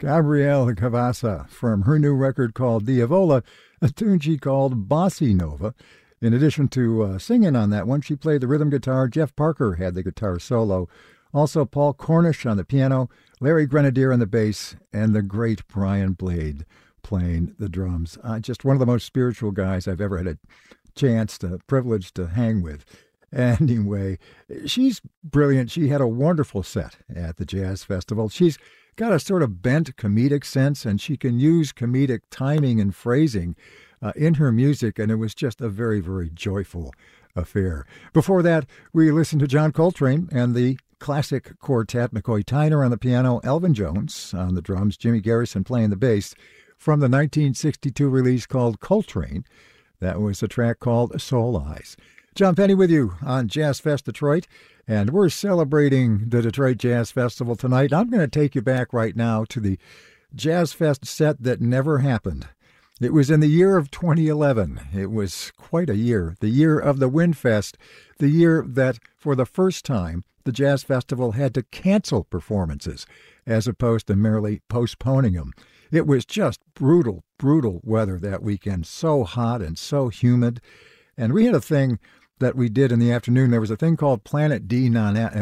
Gabrielle Cavassa from her new record called Diavola, a tune she called Bossy Nova. In addition to singing on that one, she played the rhythm guitar. Jeff Parker had the guitar solo. Also, Paul Cornish on the piano, Larry Grenadier on the bass, and the great Brian Blade playing the drums. Just one of the most spiritual guys I've ever had a chance, privilege to hang with. Anyway, she's brilliant. She had a wonderful set at the Jazz Festival. She's got a sort of bent comedic sense, and she can use comedic timing and phrasing in her music, and it was just a very, very joyful affair. Before that, we listened to John Coltrane and the classic quartet, McCoy Tyner on the piano, Elvin Jones on the drums, Jimmy Garrison playing the bass, from the 1962 release called Coltrane. That was a track called Soul Eyes. John Penny with you on Jazz Fest Detroit, and we're celebrating the Detroit Jazz Festival tonight. I'm going to take you back right now to the Jazz Fest set that never happened. It was in the year of 2011. It was quite a year, the year of the Windfest, the year that, for the first time, the Jazz Festival had to cancel performances as opposed to merely postponing them. It was just brutal, brutal weather that weekend, so hot and so humid. And we had a thing that we did in the afternoon. There was a thing called Planet D Planet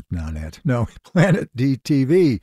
D TV.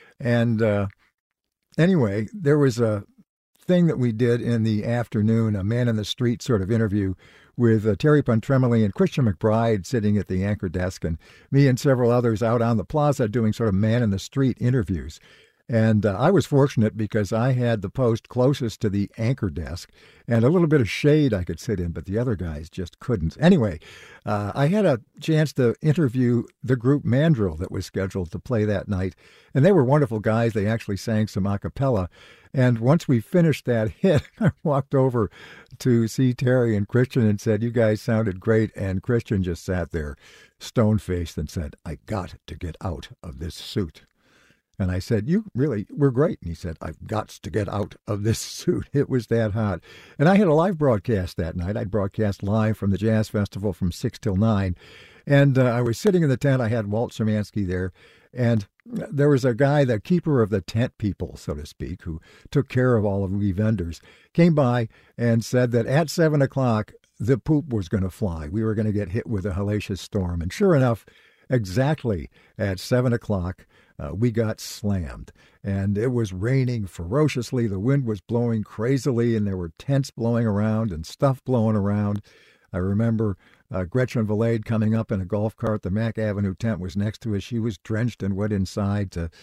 And anyway, there was a thing that we did in the afternoon, a man in the street sort of interview with Terry Pontremoli and Christian McBride sitting at the anchor desk, and me and several others out on the plaza doing sort of man in the street interviews. And I was fortunate because I had the post closest to the anchor desk and a little bit of shade I could sit in, but the other guys just couldn't. Anyway, I had a chance to interview the group Mandrill that was scheduled to play that night, and they were wonderful guys. They actually sang some a cappella. And once we finished that hit, I walked over to see Terry and Christian and said, "You guys sounded great." And Christian just sat there stone-faced and said, "I got to get out of this suit." And I said, "You really were great." And he said, "I've got to get out of this suit." It was that hot. And I had a live broadcast that night. I broadcast live from the Jazz Festival from 6 till 9. And I was sitting in the tent. I had Walt Szymanski there. And there was a guy, the keeper of the tent people, so to speak, who took care of all of we vendors, came by and said that at 7 o'clock, the poop was going to fly. We were going to get hit with a hellacious storm. And sure enough, exactly at 7 o'clock, we got slammed, and it was raining ferociously. The wind was blowing crazily, and there were tents blowing around and stuff blowing around. I remember Gretchen Valade coming up in a golf cart. The Mack Avenue tent was next to us. She was drenched and wet inside to,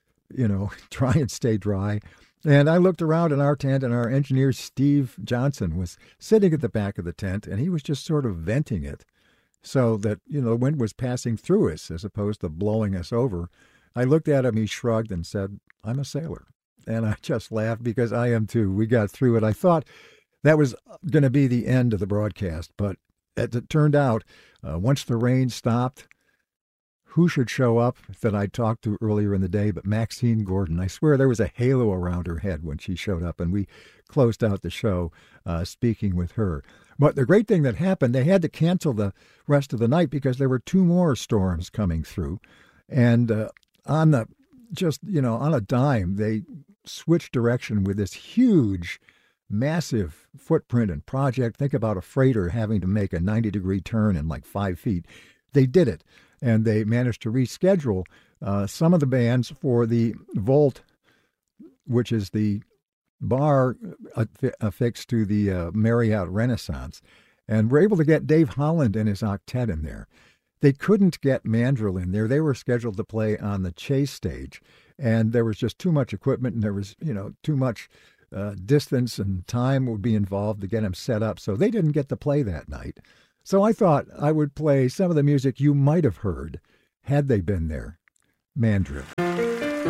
try and stay dry. And I looked around in our tent, and our engineer, Steve Johnson, was sitting at the back of the tent, and he was just sort of venting it so that, the wind was passing through us as opposed to blowing us over. I looked at him, he shrugged and said, "I'm a sailor." And I just laughed because I am too. We got through it. I thought that was going to be the end of the broadcast, but it turned out once the rain stopped, who should show up that I talked to earlier in the day but Maxine Gordon. I swear there was a halo around her head when she showed up, and we closed out the show speaking with her. But the great thing that happened, they had to cancel the rest of the night because there were 2 more storms coming through. And on a dime, they switched direction with this huge, massive footprint and project. Think about a freighter having to make a 90-degree turn in like 5 feet. They did it, and they managed to reschedule some of the bands for the Volt, which is the bar affixed to the Marriott Renaissance, and we're able to get Dave Holland and his octet in there. They couldn't get Mandrill in there. They were scheduled to play on the Chase stage, and there was just too much equipment, and there was, too much distance and time would be involved to get them set up. So they didn't get to play that night. So I thought I would play some of the music you might have heard had they been there. Mandrill.